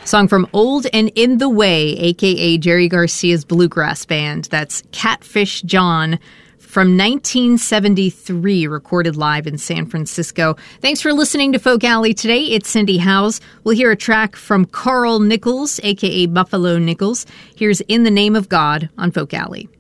Song from Old and in the Way, a.k.a. Jerry Garcia's bluegrass band. That's Catfish John from 1973, recorded live in San Francisco. Thanks for listening to Folk Alley today. It's Cindy Howes. We'll hear a track from Carl Nichols, a.k.a. Buffalo Nichols. Here's In the Name of God on Folk Alley.